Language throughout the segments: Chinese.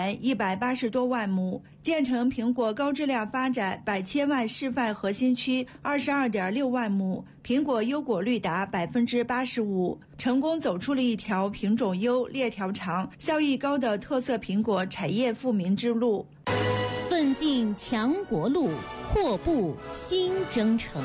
材180多万亩，建成苹果高质量发展100千万示范核心区22.6万亩，苹果优果率达85%，成功走出了一条品种优、链条长、效益高的特色苹果产业富民之路。 奋进强国路，阔步新征程。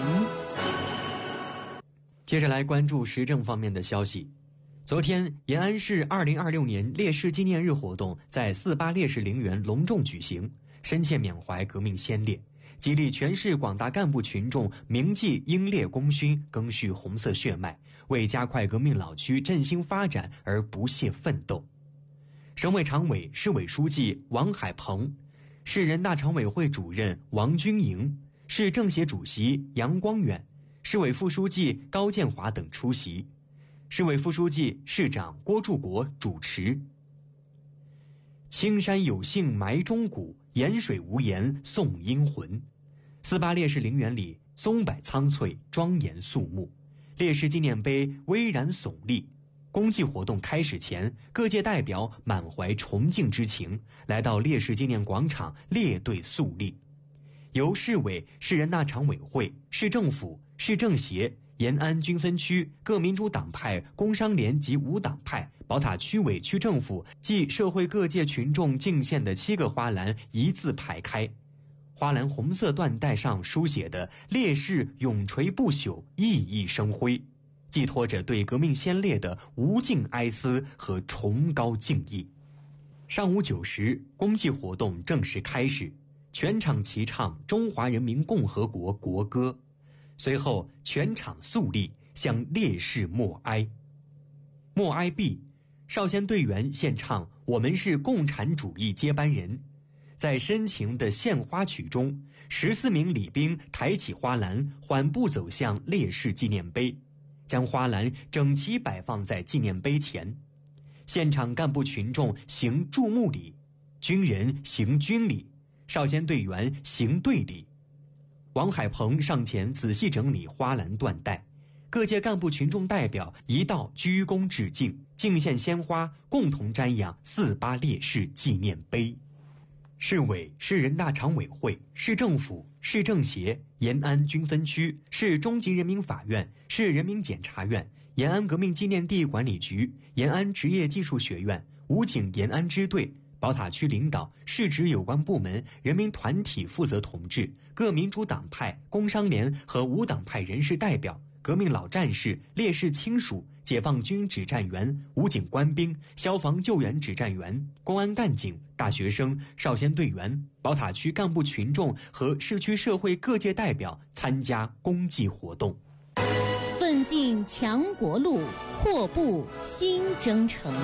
接着来关注时政方面的消息。昨天，延安市2026年烈士纪念日活动在48烈士陵园隆重举行，深切缅怀革命先烈，激励全市广大干部群众铭记英烈功勋，赓续红色血脉，为加快革命老区振兴发展而不懈奋斗。省委常委、市委书记王海鹏，市人大常委会主任王军营，市政协主席杨光远，市委副书记高建华等出席。市委副书记、市长郭柱国主持。青山有幸埋忠骨，盐水无言颂英魂。48烈士陵园里松柏苍翠，庄严肃穆，烈士纪念碑巍然耸立。公祭活动开始前，各界代表满怀崇敬之情，来到烈士纪念广场列队肃立。由市委、市人大常委会、市政府、市政协、延安军分区各民主党派、工商联及无党派、宝塔区委区政府及社会各界群众敬献的7个花篮一字排开，花篮红色缎带上书写的“烈士永垂不朽，熠熠生辉”，寄托着对革命先烈的无尽哀思和崇高敬意。上午9时，公祭活动正式开始，全场齐唱中华人民共和国国歌。随后全场肃立，向烈士默哀。默哀毕，少先队员献唱《我们是共产主义接班人》。在深情的献花曲中，14名礼兵抬起花篮，缓步走向烈士纪念碑，将花篮整齐摆放在纪念碑前。现场干部群众行注目礼，军人行军礼，少先队员行队礼。王海鹏上前仔细整理花篮缎带，各界干部群众代表一道鞠躬致敬，敬献鲜花，共同瞻仰48烈士纪念碑。市委、市人大常委会、市政府、市政协、延安军分区、市中级人民法院、市人民检察院、延安革命纪念地管理局、延安职业技术学院、武警延安支队、宝塔区领导、市直有关部门、人民团体负责同志、各民主党派、工商联和无党派人士代表、革命老战士、烈士亲属、解放军指战员、武警官兵、消防救援指战员、公安干警、大学生、少先队员、宝塔区干部群众和市区社会各界代表参加公祭活动。 奋进强国路，阔步新征程。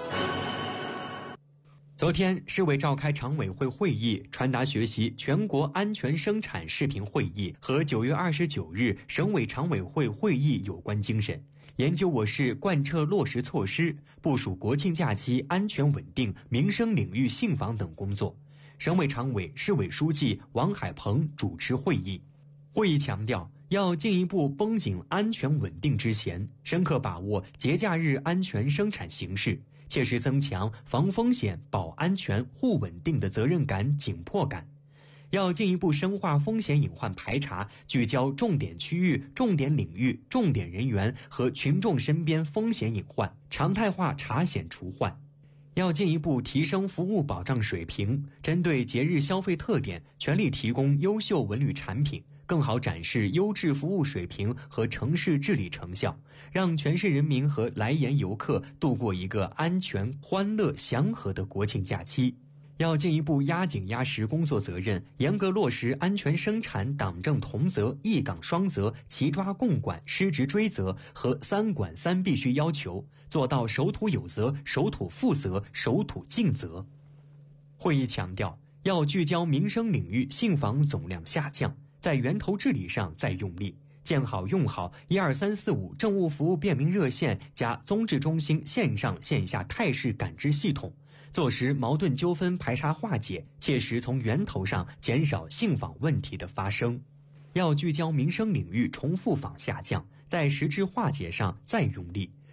昨天，市委召开常委会会议，传达学习全国安全生产视频会议和9月29日省委常委会会议有关精神，研究我市贯彻落实措施，部署国庆假期安全稳定、民生领域信访等工作。省委常委、市委书记王海鹏主持会议。会议强调，要进一步绷紧安全稳定之弦，深刻把握节假日安全生产形势，切实增强防风险、保安全、护稳定的责任感、紧迫感。要进一步深化风险隐患排查，聚焦重点区域、重点领域、重点人员和群众身边风险隐患，常态化查险除患。要进一步提升服务保障水平，针对节日消费特点，全力提供优秀文旅产品，更好展示优质服务水平和城市治理成效，让全市人民和来沿游客度过一个安全、欢乐、祥和的国庆假期。要进一步压紧压实工作责任，严格落实安全生产党政同责、一岗双责、齐抓共管、失职追责和3管3必须要求，做到守土有责、守土负责、守土尽责。会议强调，要聚焦民生领域信访总量下降，在源头治理上再用力，建好用好12345政务服务便民热线加综治中心线上线下态势感知系统，做实矛盾纠纷排查化解，切实从源头上减少信访问题的发生。要聚焦民生领域重复访下降，在实质化解上再用力，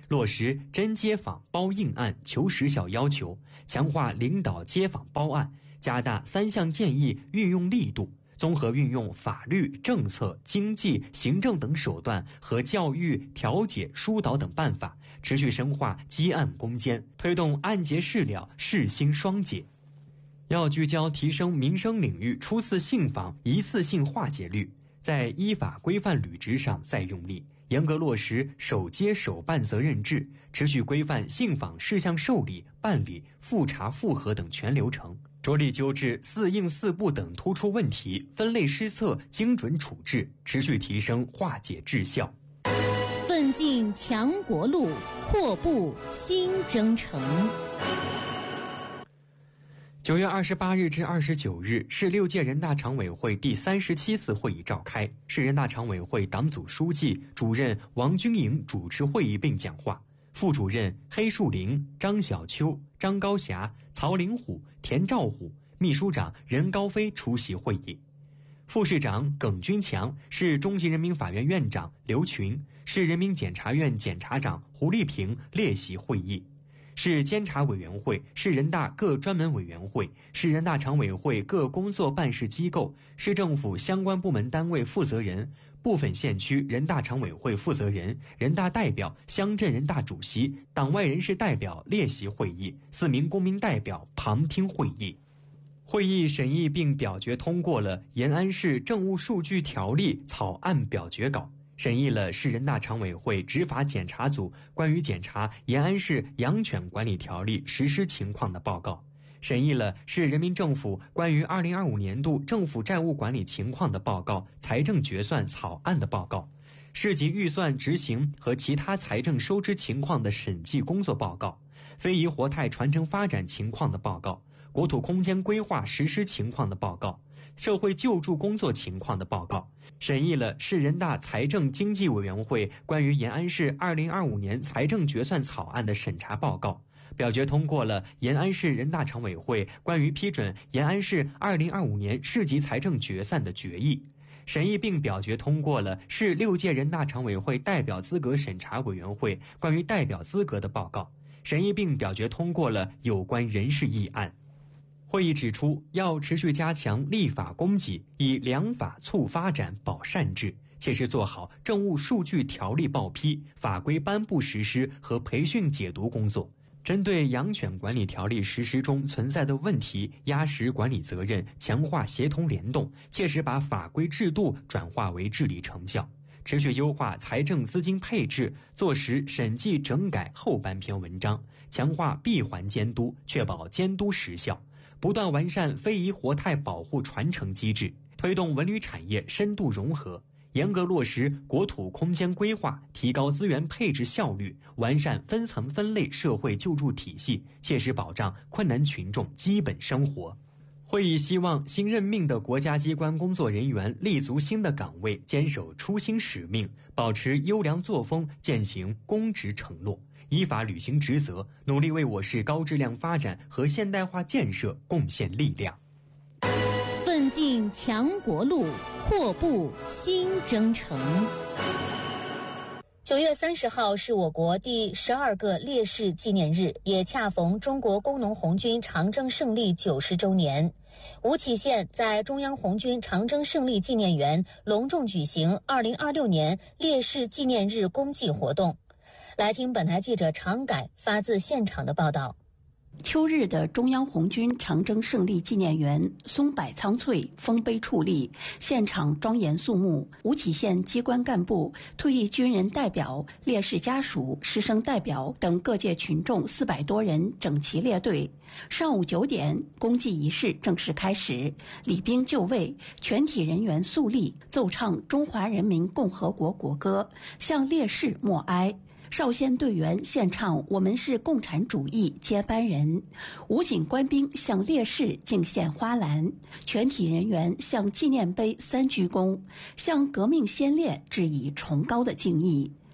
落实真街访包硬案求实效要求，强化领导街访包案，加大3项建议运用力度，综合运用法律、政策、经济、行政等手段和教育、调解、疏导等办法，持续深化积案攻坚，推动案结事了、事兴双解。要聚焦提升民生领域初次信访一次性化解率，在依法规范履职上再用力，严格落实首接首办责任制，持续规范信访事项受理、办理、复查复核等全流程，着力纠治4应4不等突出问题，分类施策，精准处置，持续提升化解质效。 奋进强国路，阔步新征程。 9月28日至29日，市6届人大常委会第37次会议召开，市人大常委会党组书记、主任王军营主持会议并讲话，副主任黑树林、张小秋、张高霞、曹灵虎、田兆虎，秘书长任高飞出席会议。副市长耿军强，市中级人民法院院长刘群，市人民检察院检察长胡丽萍列席会议。市监察委员会、市人大各专门委员会、市人大常委会各工作办事机构、市政府相关部门单位负责人、部分县区人大常委会负责人、人大代表、乡镇人大主席、党外人士代表列席会议，4名公民代表旁听会议。会议审议并表决通过了延安市政务数据条例草案表决稿，审议了市人大常委会执法检查组关于检查延安市养犬管理条例实施情况的报告，审议了市人民政府关于2025年度政府债务管理情况的报告、财政决算草案的报告，市级预算执行和其他财政收支情况的审计工作报告，非遗活态传承发展情况的报告，国土空间规划实施情况的报告，社会救助工作情况的报告，审议了市人大财政经济委员会关于延安市2025年财政决算草案的审查报告，表决通过了延安市人大常委会关于批准延安市2025年市级财政决算的决议，审议并表决通过了市6届人大常委会代表资格审查委员会关于代表资格的报告，审议并表决通过了有关人事议案。会议指出，要持续加强立法供给，以良法促发展保善治，切实做好政务数据条例报批、法规颁布实施和培训解读工作，针对养犬管理条例实施中存在的问题，压实管理责任，强化协同联动，切实把法规制度转化为治理成效，持续优化财政资金配置，做实审计整改后半篇文章，强化闭环监督，确保监督实效，不断完善非遗活态保护传承机制，推动文旅产业深度融合，严格落实国土空间规划，提高资源配置效率，完善分层分类社会救助体系，切实保障困难群众基本生活。会议希望新任命的国家机关工作人员立足新的岗位，坚守初心使命，保持优良作风，践行公职承诺，依法履行职责，努力为我市高质量发展和现代化建设贡献力量。 奋进强国路，阔步新征程。9月30号是我国第12个烈士纪念日，也恰逢中国工农红军长征胜利90周年。吴起县在中央红军长征胜利纪念园隆重举行2026年烈士纪念日公祭活动。来听本台记者常改发自现场的报道。 秋日的中央红军长征胜利纪念园松柏苍翠，丰碑矗立，现场庄严肃穆。吴起县机关干部、退役军人代表、烈士家属、师生代表等各界群众400多人整齐列队。上午9点，公祭仪式正式开始，礼兵就位，全体人员肃立，奏唱中华人民共和国国歌，向烈士默哀。少先队员献唱《我们是共产主义接班人》，武警官兵向烈士敬献花篮，全体人员向纪念碑3鞠躬，向革命先烈致以崇高的敬意。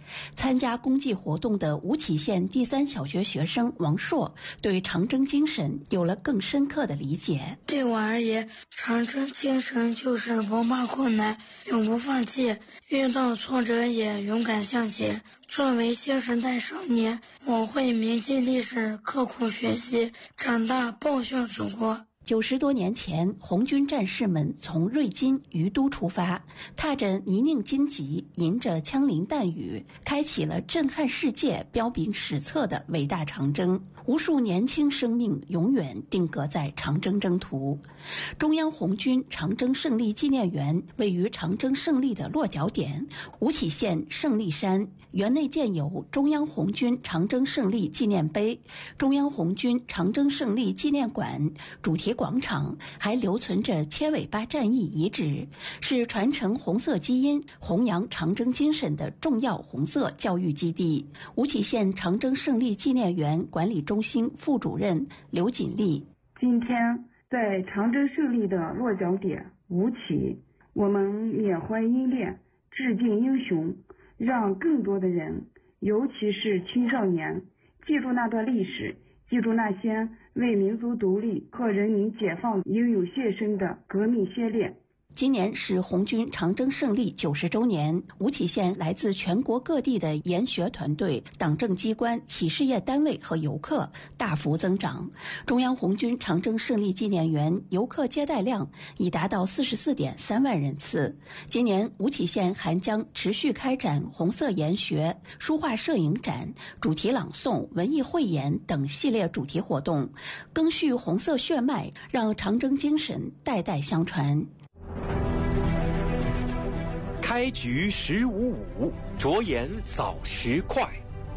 参加公祭活动的吴起县第3小学学生王硕对长征精神有了更深刻的理解。 对我而言，长征精神就是不怕困难，永不放弃，遇到挫折也勇敢向前。作为新时代少年，我会铭记历史，刻苦学习，长大报效祖国。 90多年前，红军战士们从瑞金、于都出发，踏着泥泞荆棘，迎着枪林弹雨，开启了震撼世界、彪炳史册的伟大长征。无数年轻生命永远定格在长征征途。中央红军长征胜利纪念园位于长征胜利的落脚点吴起县胜利山，园内建有中央红军长征胜利纪念碑、中央红军长征胜利纪念馆、主题广场，还留存着切尾巴战役遗址，是传承红色基因、弘扬长征精神的重要红色教育基地。吴起县长征胜利纪念园管理中心副主任刘锦丽： 今天在长征胜利的落脚点吴起，我们缅怀英烈，致敬英雄，让更多的人，尤其是青少年，记住那段历史，记住那些为民族独立和人民解放英勇献身的革命先烈。 今年是红军长征胜利90周年，吴起县来自全国各地的研学团队、党政机关、企事业单位和游客大幅增长。中央红军长征胜利纪念园游客接待量已达到44.3万人次。今年吴起县还将持续开展红色研学、书画摄影展、主题朗诵、文艺汇演等系列主题活动，赓续红色血脉，让长征精神代代相传。 开局10:55，着眼早时快。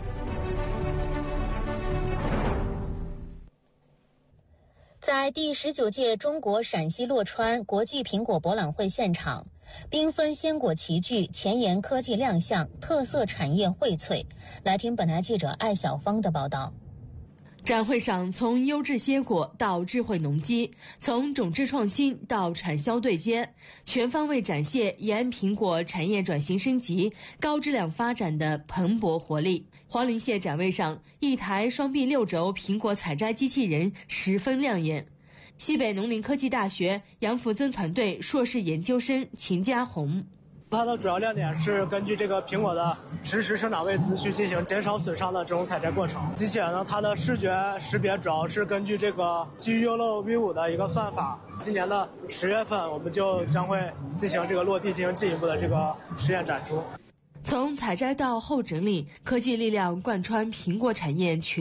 在第19届中国陕西洛川国际苹果博览会现场，缤纷鲜果齐聚，前沿科技亮相，特色产业荟萃。来听本台记者艾小芳的报道。 展会上，从优质鲜果到智慧农机，从种质创新到产销对接，全方位展现延安苹果产业转型升级、高质量发展的蓬勃活力。黄陵县展位上，一台双臂6轴苹果采摘机器人十分亮眼。西北农林科技大学杨福增团队硕士研究生秦家红。 它的主要亮点是根据这个苹果的实时生长位置去进行减少损伤的这种采摘过程。机器人呢，它的视觉识别主要是根据这个基于 YOLO V5 的一个算法。今年的10月份，我们就将会进行这个落地，进行进一步的这个实验展出。 从采摘到后整理，科技力量贯穿苹果产业全